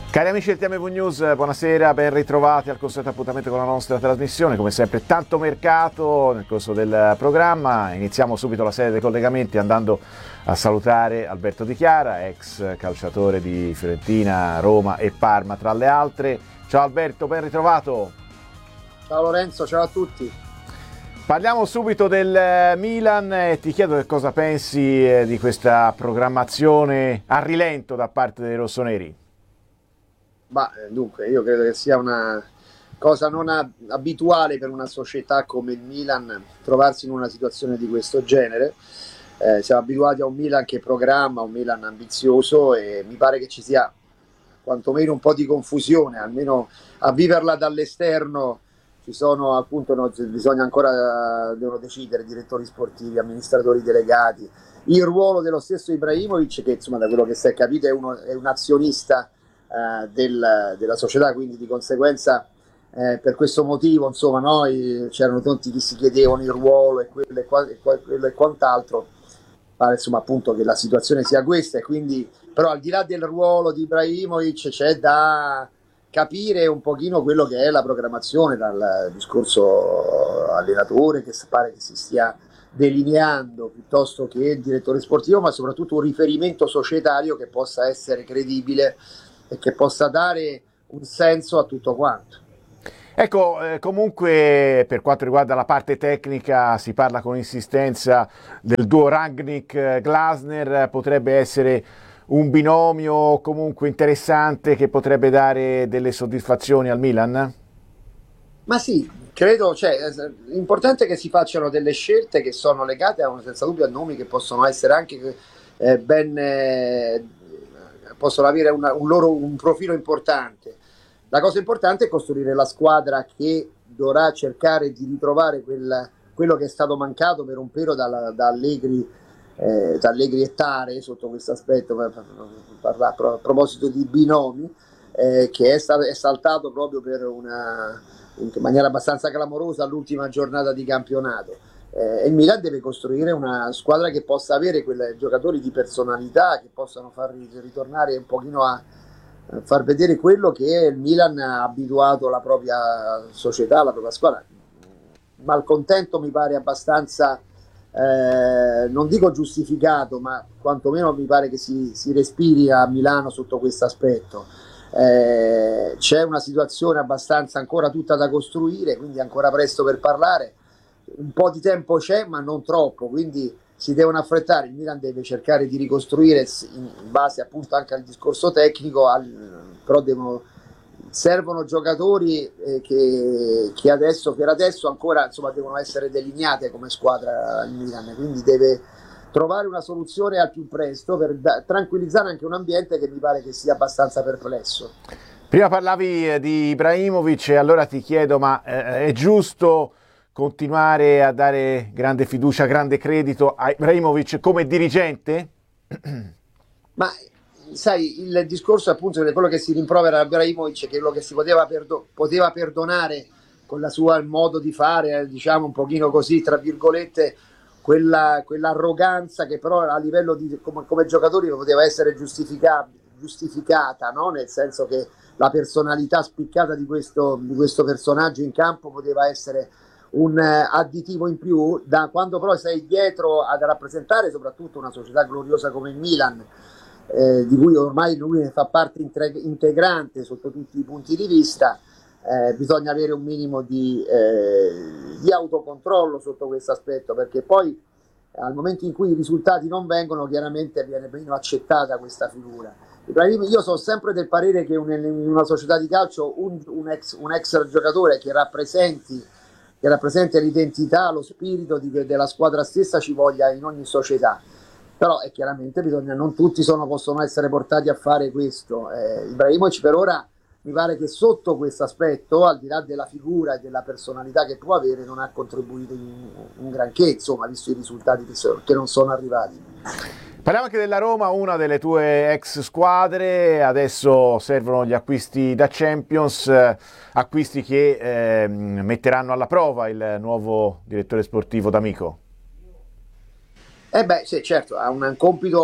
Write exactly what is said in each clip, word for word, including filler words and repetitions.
Cari amici del T M V News, buonasera, ben ritrovati al consueto appuntamento con la nostra trasmissione. Come sempre tanto mercato nel corso del programma. Iniziamo subito la serie dei collegamenti andando a salutare Alberto Di Chiara, ex calciatore di Fiorentina, Roma e Parma tra le altre. Ciao Alberto, ben ritrovato. Ciao Lorenzo, ciao a tutti. Parliamo subito del Milan e ti chiedo che cosa pensi di questa programmazione a rilento da parte dei rossoneri. Ma dunque, io credo che sia una cosa non abituale per una società come il Milan trovarsi in una situazione di questo genere. Eh, siamo abituati a un Milan che programma, un Milan ambizioso, e mi pare che ci sia quantomeno un po' di confusione, almeno a viverla dall'esterno. Ci sono appunto, no, bisogna ancora, devono decidere direttori sportivi, amministratori delegati, il ruolo dello stesso Ibrahimovic, che insomma da quello che si è capito è, uno, è un azionista Uh, del, della società, quindi di conseguenza eh, per questo motivo insomma noi c'erano tanti che si chiedevano il ruolo e quello e, qua, e, qua, quello e quant'altro. Pare insomma appunto che la situazione sia questa, e quindi però al di là del ruolo di Ibrahimovic c'è da capire un pochino quello che è la programmazione dal discorso allenatore, che pare che si stia delineando, piuttosto che il direttore sportivo, ma soprattutto un riferimento societario che possa essere credibile e che possa dare un senso a tutto quanto. Ecco, eh, comunque per quanto riguarda la parte tecnica si parla con insistenza del duo Rangnick-Glasner, potrebbe essere un binomio comunque interessante che potrebbe dare delle soddisfazioni al Milan? Ma sì, credo, cioè, l'importante è che si facciano delle scelte che sono legate a, senza dubbio, a nomi che possono essere anche eh, ben... Eh, possono avere una, un loro un profilo importante. La cosa importante è costruire la squadra che dovrà cercare di ritrovare quel, quello che è stato mancato per un periodo da, da Allegri eh, da Allegri e Tare sotto questo aspetto, per, per, per, a proposito di binomi, eh, che è, stato, è saltato proprio per una in maniera abbastanza clamorosa all'ultima giornata di campionato. Eh, il Milan deve costruire una squadra che possa avere quei giocatori di personalità che possano far ritornare un pochino a, a far vedere quello che il Milan ha abituato la propria società, la propria squadra. Malcontento mi pare abbastanza, eh, non dico giustificato, ma quantomeno mi pare che si, si respiri a Milano sotto questo aspetto. Eh, c'è una situazione abbastanza ancora tutta da costruire, quindi ancora presto per parlare. Un po' di tempo c'è, ma non troppo, quindi si devono affrettare. Il Milan deve cercare di ricostruire in base appunto anche al discorso tecnico, al, però devono, servono giocatori eh, che, che adesso per adesso ancora insomma devono essere delineate come squadra il Milan, quindi deve trovare una soluzione al più presto per da, tranquillizzare anche un ambiente che mi pare che sia abbastanza perplesso. Prima parlavi di Ibrahimovic e allora ti chiedo, ma eh, è giusto continuare a dare grande fiducia, grande credito a Ibrahimovic come dirigente? Ma sai, il discorso appunto di quello che si rimprovera a Ibrahimovic, che quello che si poteva, perdo- poteva perdonare con la sua modo di fare, diciamo un pochino così, tra virgolette, quella, quell'arroganza che però a livello di come, come giocatori poteva essere giustificata, no? Nel senso che la personalità spiccata di questo, di questo personaggio in campo poteva essere un additivo in più. Da quando però sei dietro ad rappresentare soprattutto una società gloriosa come il Milan, eh, di cui ormai lui fa parte integrante sotto tutti i punti di vista, eh, bisogna avere un minimo di, eh, di autocontrollo sotto questo aspetto, perché poi al momento in cui i risultati non vengono, chiaramente viene meno accettata questa figura. Io sono sempre del parere che in una società di calcio un, un, ex, un ex giocatore che rappresenti che rappresenta l'identità, lo spirito di, della squadra stessa ci voglia in ogni società, però è chiaramente bisogna, non tutti sono, possono essere portati a fare questo. eh, Ibrahimovic per ora mi pare che sotto questo aspetto, al di là della figura e della personalità che può avere, non ha contribuito in un granché, insomma, visto i risultati che, sono, che non sono arrivati. Parliamo anche della Roma, una delle tue ex squadre. Adesso servono gli acquisti da Champions, eh, acquisti che eh, metteranno alla prova il nuovo direttore sportivo D'Amico. Eh beh, sì, certo, ha un compito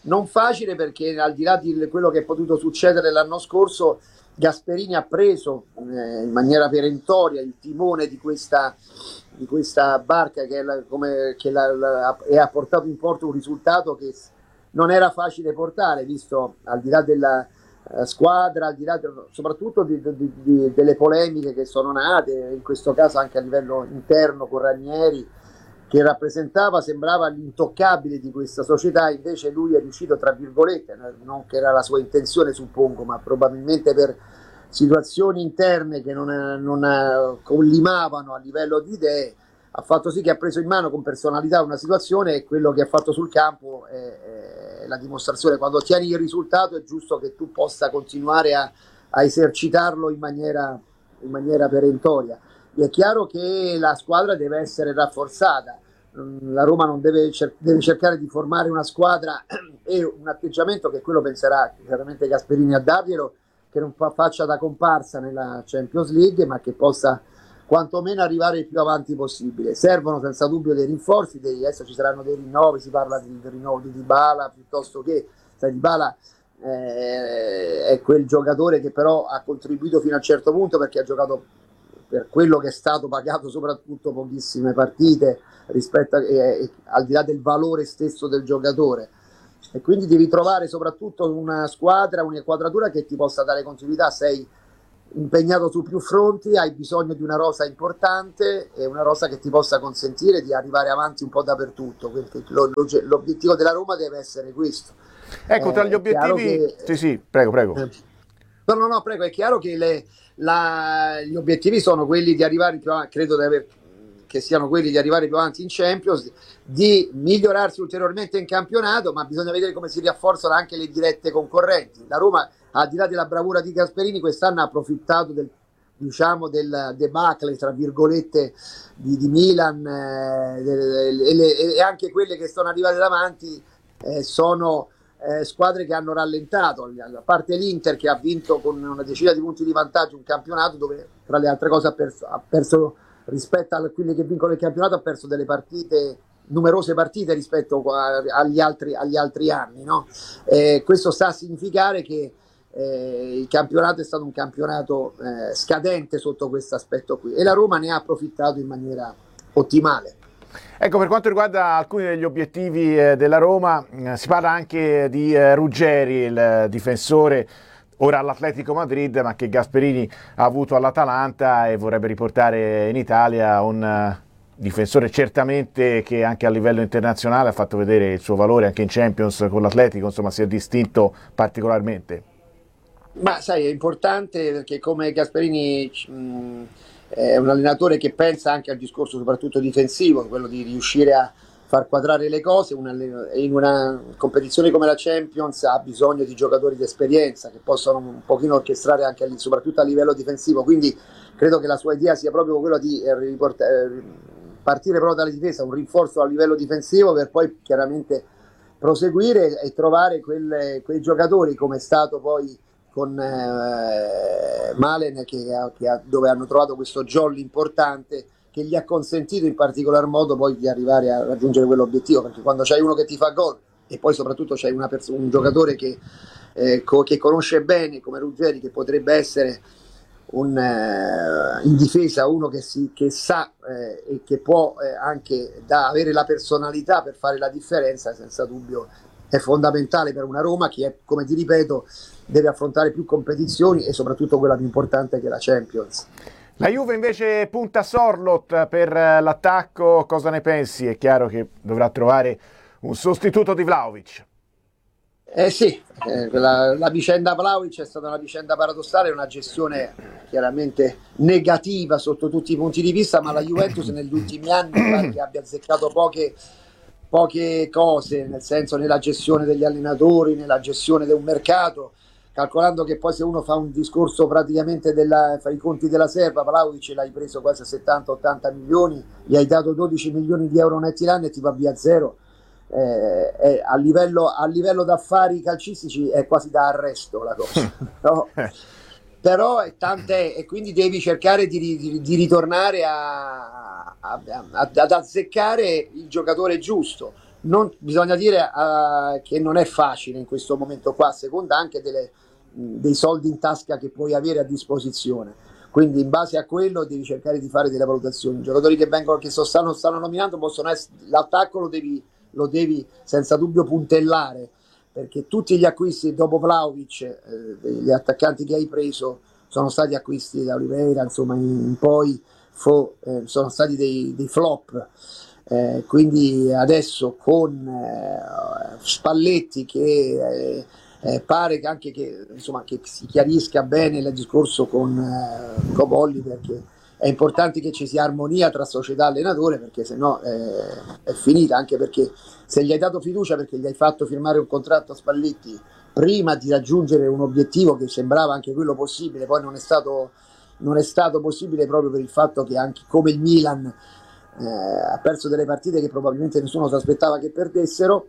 non facile, perché al di là di quello che è potuto succedere l'anno scorso, Gasperini ha preso eh, in maniera perentoria il timone di questa, di questa barca che, è la, come, che la, la, e ha portato in porto un risultato che non era facile portare, visto al di là della uh, squadra, al di là de, soprattutto di, di, di, delle polemiche che sono nate, in questo caso anche a livello interno con Ranieri, che rappresentava, sembrava l'intoccabile di questa società. Invece lui è riuscito, tra virgolette, non che era la sua intenzione suppongo, ma probabilmente per situazioni interne che non, non collimavano a livello di idee, ha fatto sì che ha preso in mano con personalità una situazione, e quello che ha fatto sul campo è, è la dimostrazione. Quando ottieni il risultato è giusto che tu possa continuare a, a esercitarlo in maniera, in maniera perentoria. È chiaro che la squadra deve essere rafforzata, la Roma non deve, cer- deve cercare di formare una squadra e un atteggiamento, che quello penserà chiaramente Gasperini a darglielo, che non fa- faccia da comparsa nella Champions League, ma che possa quantomeno arrivare il più avanti possibile. Servono senza dubbio dei rinforzi, dei, adesso ci saranno dei rinnovi, si parla di, del rinnovo di Dybala, piuttosto che sai, Dybala eh, è quel giocatore che però ha contribuito fino a un certo punto, perché ha giocato per quello che è stato pagato soprattutto pochissime partite rispetto a, eh, al di là del valore stesso del giocatore, e quindi devi trovare soprattutto una squadra, un'inquadratura che ti possa dare continuità. Sei impegnato su più fronti, hai bisogno di una rosa importante e una rosa che ti possa consentire di arrivare avanti un po' dappertutto, perché lo, lo, l'obiettivo della Roma deve essere questo. Ecco, tra gli eh, obiettivi che, sì sì prego prego eh, no no no prego è chiaro che le La, gli obiettivi sono quelli di arrivare più avanti, credo di aver, che siano quelli di arrivare più avanti in Champions, di migliorarsi ulteriormente in campionato, ma bisogna vedere come si rafforzano anche le dirette concorrenti. La Roma, al di là della bravura di Gasperini, quest'anno ha approfittato del, diciamo, del debacle, tra virgolette, di, di Milan, eh, e, e, e anche quelle che sono arrivate davanti eh, sono Eh, squadre che hanno rallentato, a parte l'Inter che ha vinto con una decina di punti di vantaggio un campionato dove, tra le altre cose, ha perso, ha perso rispetto a quelli che vincono il campionato, ha perso delle partite, numerose partite rispetto a, agli, altri, agli altri anni, no? Eh, questo sta a significare che eh, il campionato è stato un campionato eh, scadente sotto questo aspetto qui, e la Roma ne ha approfittato in maniera ottimale. Ecco, per quanto riguarda alcuni degli obiettivi eh, della Roma, eh, si parla anche di eh, Ruggeri, il eh, difensore ora all'Atletico Madrid, ma che Gasperini ha avuto all'Atalanta e vorrebbe riportare in Italia, un uh, difensore certamente che anche a livello internazionale ha fatto vedere il suo valore anche in Champions con l'Atletico, insomma si è distinto particolarmente. Ma sai, è importante perché come Gasperini mh, è un allenatore che pensa anche al discorso soprattutto difensivo, quello di riuscire a far quadrare le cose. Una, in una competizione come la Champions ha bisogno di giocatori di esperienza che possano un pochino orchestrare anche soprattutto a livello difensivo, quindi credo che la sua idea sia proprio quella di riportare, partire proprio dalla difesa, un rinforzo a livello difensivo per poi chiaramente proseguire e trovare quelle, quei giocatori, come è stato poi con eh, Malen, che, che ha, dove hanno trovato questo jolly importante che gli ha consentito in particolar modo poi di arrivare a raggiungere quell'obiettivo, perché quando c'hai uno che ti fa gol e poi soprattutto c'hai una pers- un giocatore che, eh, co- che conosce bene come Ruggeri, che potrebbe essere un, eh, in difesa uno che, si, che sa eh, e che può eh, anche da avere la personalità per fare la differenza, senza dubbio è fondamentale per una Roma che, è, come ti ripeto, deve affrontare più competizioni e soprattutto quella più importante che è la Champions. La Juve invece punta Sorloth per l'attacco, cosa ne pensi? È chiaro che dovrà trovare un sostituto di Vlahovic. Eh sì, eh, la, la vicenda Vlahovic è stata una vicenda paradossale, una gestione chiaramente negativa sotto tutti i punti di vista, ma la Juventus negli ultimi anni pare che abbia azzeccato poche, poche cose, nel senso nella gestione degli allenatori, nella gestione di un mercato, calcolando che poi se uno fa un discorso praticamente della, fa i conti della serva, Vlahovic l'hai preso quasi a settanta ottanta milioni, gli hai dato dodici milioni di euro netti l'anno e ti va via zero. Eh, eh, a, livello, a livello d'affari calcistici è quasi da arresto la cosa, no? Però è tante, e quindi devi cercare di, di, di ritornare a, a, a, ad azzeccare il giocatore giusto. non, bisogna dire uh, che non è facile in questo momento qua, a seconda anche delle, dei soldi in tasca che puoi avere a disposizione, quindi in base a quello devi cercare di fare delle valutazioni. I giocatori che vengono, che so, stanno, stanno nominando possono essere, l'attacco lo devi, lo devi senza dubbio puntellare, perché tutti gli acquisti dopo Vlahovic, eh, gli attaccanti che hai preso sono stati acquisti da Oliveira, insomma in, in poi fo, eh, sono stati dei, dei flop. Eh, quindi adesso con eh, Spalletti che eh, eh, pare che anche che, insomma, che si chiarisca bene il discorso con, eh, con Oliver, che è importante che ci sia armonia tra società e allenatore, perché sennò eh, è finita, anche perché se gli hai dato fiducia perché gli hai fatto firmare un contratto a Spalletti prima di raggiungere un obiettivo che sembrava anche quello possibile, poi non è stato, non è stato possibile proprio per il fatto che anche come il Milan Eh, ha perso delle partite che probabilmente nessuno si aspettava che perdessero,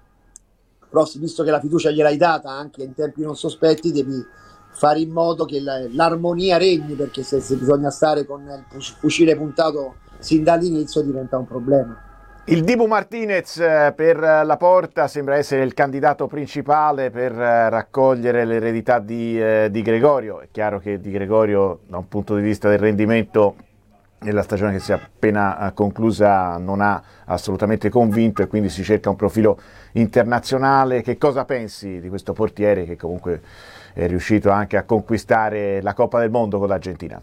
però visto che la fiducia gliel'hai data anche in tempi non sospetti, devi fare in modo che la, l'armonia regni, perché se, se bisogna stare con il fucile puntato sin dall'inizio diventa un problema. Il Dibu Martinez per la Porta sembra essere il candidato principale per raccogliere l'eredità di, eh, di Gregorio. È chiaro che Di Gregorio da un punto di vista del rendimento nella stagione che si è appena conclusa non ha assolutamente convinto, e quindi si cerca un profilo internazionale. Che cosa pensi di questo portiere che comunque è riuscito anche a conquistare la Coppa del Mondo con l'Argentina?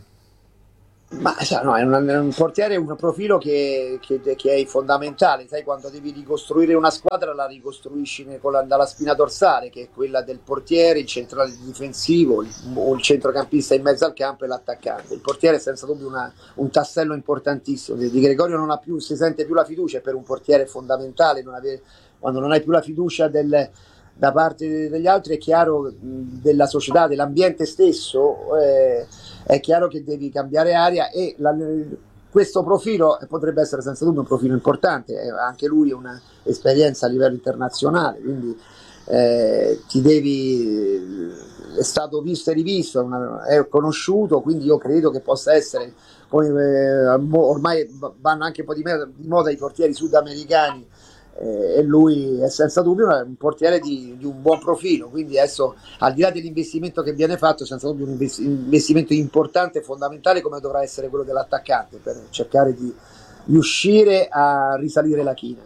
Ma no, è, un, è un portiere, un profilo che, che, che è fondamentale. Sai, quando devi ricostruire una squadra la ricostruisci con la, dalla spina dorsale, che è quella del portiere, il centrale difensivo, il, il centrocampista in mezzo al campo e l'attaccante. Il portiere è senza dubbio una, un tassello importantissimo. Di Gregorio non ha più, si sente più la fiducia, e per un portiere è fondamentale non avere, quando non hai più la fiducia del, da parte degli altri, è chiaro, della società, dell'ambiente stesso, eh, è chiaro che devi cambiare aria, e la, questo profilo potrebbe essere senza dubbio un profilo importante, eh, anche lui ha un'esperienza a livello internazionale, quindi eh, ti devi, è stato visto e rivisto, è, una, è conosciuto, quindi io credo che possa essere, come eh, ormai vanno anche un po' di, me, di moda i portieri sudamericani, e lui è senza dubbio un portiere di, di un buon profilo, quindi adesso, al di là dell'investimento che viene fatto, è senza dubbio un investimento importante e fondamentale, come dovrà essere quello dell'attaccante, per cercare di riuscire a risalire la china.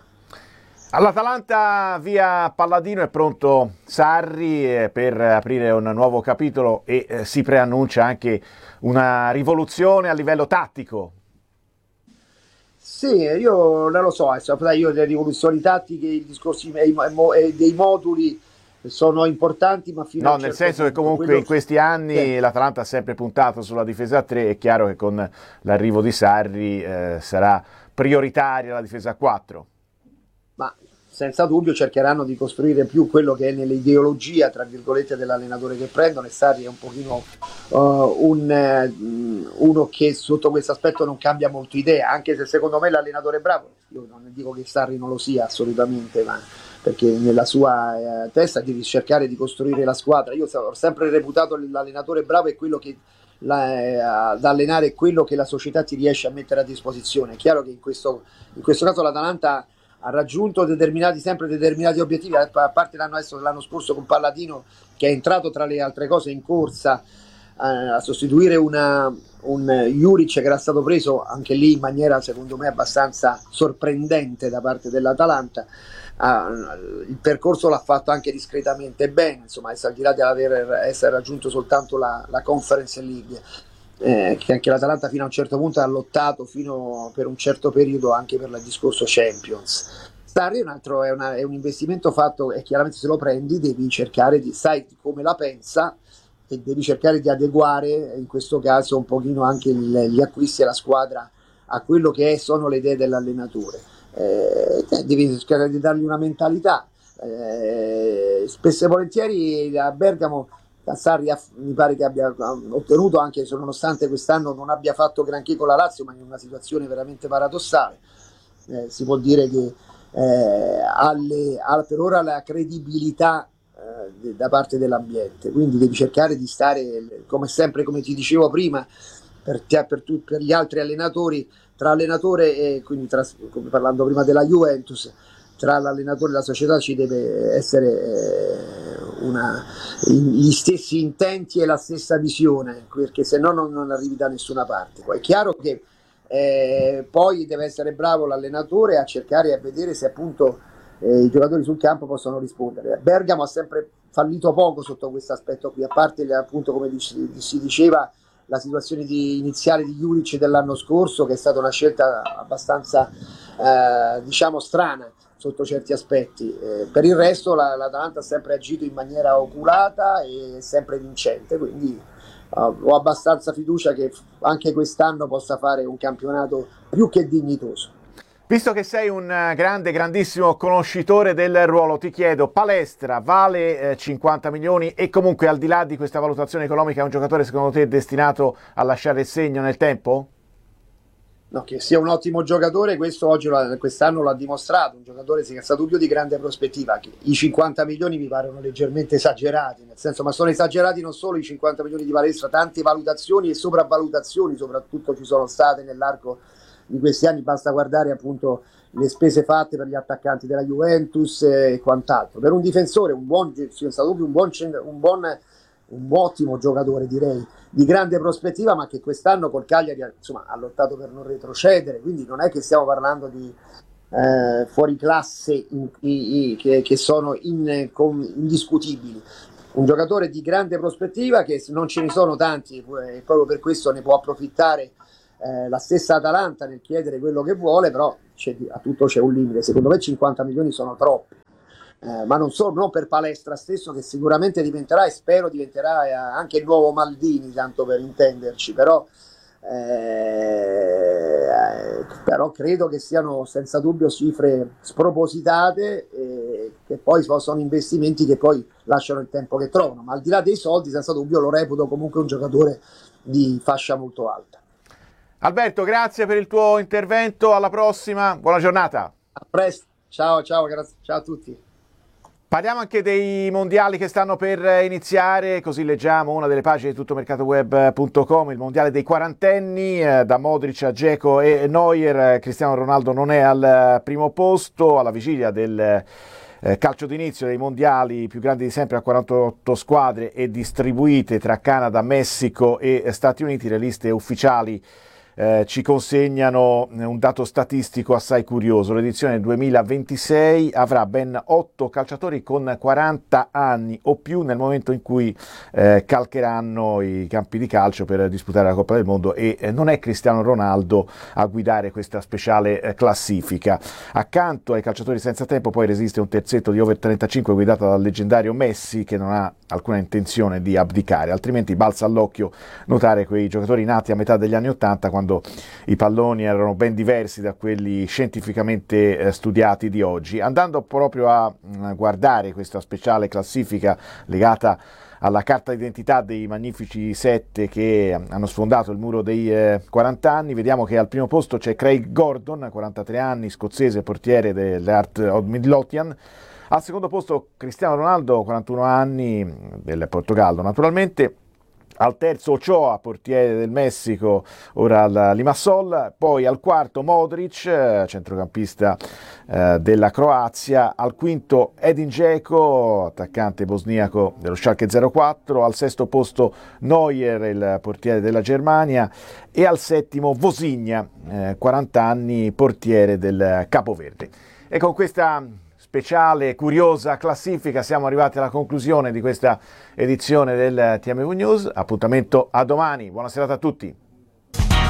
All'Atalanta via Palladino è pronto Sarri per aprire un nuovo capitolo, e eh, si preannuncia anche una rivoluzione a livello tattico. Sì, io non lo so, io le rivoluzioni tattiche, i discorsi dei moduli sono importanti, ma fino no, a un nel certo senso punto. che comunque Quello... in questi anni sì, l'Atalanta ha sempre puntato sulla difesa a tre. È chiaro che con l'arrivo di Sarri eh, sarà prioritaria la difesa a quattro. Ma senza dubbio cercheranno di costruire più quello che è nell'ideologia, tra virgolette, dell'allenatore che prendono, e Sarri è un pochino uh, un, uh, uno che sotto questo aspetto non cambia molto idea, anche se secondo me l'allenatore è bravo. Io non dico che Sarri non lo sia assolutamente, ma perché nella sua uh, testa devi cercare di costruire la squadra. Io ho sempre reputato l'allenatore bravo è quello che la, uh, da allenare è quello che la società ti riesce a mettere a disposizione. È chiaro che in questo, in questo caso l'Atalanta ha raggiunto determinati, sempre determinati obiettivi, a parte l'anno, adesso, l'anno scorso con Palladino, che è entrato tra le altre cose in corsa eh, a sostituire una, un Juric che era stato preso anche lì in maniera secondo me abbastanza sorprendente da parte dell'Atalanta. Ah, il percorso l'ha fatto anche discretamente bene, insomma, al di là di aver essere raggiunto soltanto la, la Conference League. Eh, che anche l'Atalanta fino a un certo punto ha lottato fino per un certo periodo anche per il discorso Champions. Sarri è un altro, è, una, è un investimento fatto, e chiaramente se lo prendi devi cercare di, sai come la pensa, e devi cercare di adeguare in questo caso un pochino anche il, gli acquisti e la squadra a quello che è, sono le idee dell'allenatore. Eh, devi cercare di dargli una mentalità. Eh, spesso e volentieri a Bergamo Sarri mi pare che abbia ottenuto, anche se nonostante quest'anno non abbia fatto granché con la Lazio, ma in una situazione veramente paradossale, eh, si può dire che eh, ha, le, ha per ora la credibilità eh, da parte dell'ambiente, quindi devi cercare di stare, come sempre, come ti dicevo prima, per, te, per, tu, per gli altri allenatori, tra allenatore e quindi tra, come parlando prima della Juventus, tra l'allenatore e la società ci deve essere eh, una, gli stessi intenti e la stessa visione, perché se no non, non arrivi da nessuna parte. Poi è chiaro che eh, poi deve essere bravo l'allenatore a cercare e a vedere se appunto eh, i giocatori sul campo possono rispondere. Bergamo ha sempre fallito poco sotto questo aspetto qui, a parte appunto, come si diceva, la situazione di, iniziale di Juric dell'anno scorso, che è stata una scelta abbastanza eh, diciamo strana sotto certi aspetti. Eh, per il resto la, l'Atalanta ha sempre agito in maniera oculata e sempre vincente, quindi uh, ho abbastanza fiducia che anche quest'anno possa fare un campionato più che dignitoso. Visto che sei un grande, grandissimo conoscitore del ruolo, ti chiedo, Palestra vale eh, cinquanta milioni e comunque al di là di questa valutazione economica è un giocatore secondo te destinato a lasciare il segno nel tempo? No, che sia un ottimo giocatore, questo oggi quest'anno l'ha dimostrato, un giocatore senza dubbio di grande prospettiva. I cinquanta milioni mi paiono leggermente esagerati, nel senso, ma sono esagerati non solo i cinquanta milioni di Palestra, tante valutazioni e sopravvalutazioni soprattutto ci sono state nell'arco di questi anni, basta guardare appunto le spese fatte per gli attaccanti della Juventus e quant'altro. Per un difensore, un buon, senza dubbio un buon, un buon un ottimo giocatore, direi, di grande prospettiva, ma che quest'anno col Cagliari insomma ha lottato per non retrocedere, quindi non è che stiamo parlando di eh, fuori classe in, in, in, che, che sono in, con, indiscutibili. Un giocatore di grande prospettiva, che non ce ne sono tanti e proprio per questo ne può approfittare eh, la stessa Atalanta nel chiedere quello che vuole, però c'è, a tutto c'è un limite. Secondo me cinquanta milioni sono troppi. Eh, ma non solo, non per Palestra stesso, che sicuramente diventerà e spero diventerà eh, anche il nuovo Maldini, tanto per intenderci, però, eh, però credo che siano senza dubbio cifre spropositate e che poi sono investimenti che poi lasciano il tempo che trovano, ma al di là dei soldi senza dubbio lo reputo comunque un giocatore di fascia molto alta. Alberto, grazie per il tuo intervento, alla prossima, buona giornata. A presto, ciao, ciao, grazie, ciao a tutti. Parliamo anche dei mondiali che stanno per iniziare, così leggiamo una delle pagine di tuttomercatoweb punto com, il mondiale dei quarantenni, eh, da Modric a Dzeko e Neuer. Cristiano Ronaldo non è al primo posto, alla vigilia del eh, calcio d'inizio dei mondiali più grandi di sempre a quarantotto squadre e distribuite tra Canada, Messico e Stati Uniti. Le liste ufficiali Eh, ci consegnano un dato statistico assai curioso. L'edizione duemilaventisei avrà ben otto calciatori con quaranta anni o più nel momento in cui eh, calcheranno i campi di calcio per disputare la Coppa del Mondo, e eh, non è Cristiano Ronaldo a guidare questa speciale eh, classifica. Accanto ai calciatori senza tempo poi resiste un terzetto di over trentacinque guidato dal leggendario Messi, che non ha alcuna intenzione di abdicare, altrimenti balza all'occhio notare quei giocatori nati a metà degli anni ottanta, quando i palloni erano ben diversi da quelli scientificamente eh, studiati di oggi. Andando proprio a mh, guardare questa speciale classifica legata alla carta d'identità dei magnifici sette che hanno sfondato il muro dei eh, quaranta anni, vediamo che al primo posto c'è Craig Gordon, quarantatré anni, scozzese, portiere dell'Heart of Midlothian. Al secondo posto Cristiano Ronaldo, quarantuno anni, del Portogallo naturalmente. Al terzo Ochoa, portiere del Messico, ora al Limassol. Poi al quarto Modric, centrocampista eh, della Croazia. Al quinto Edin Dzeko, attaccante bosniaco dello Schalke zero quattro. Al sesto posto Neuer, il portiere della Germania. E al settimo Vozinha, eh, quaranta anni, portiere del Capoverde. E con questa speciale, curiosa classifica siamo arrivati alla conclusione di questa edizione del T M V News. Appuntamento a domani, buona serata a tutti.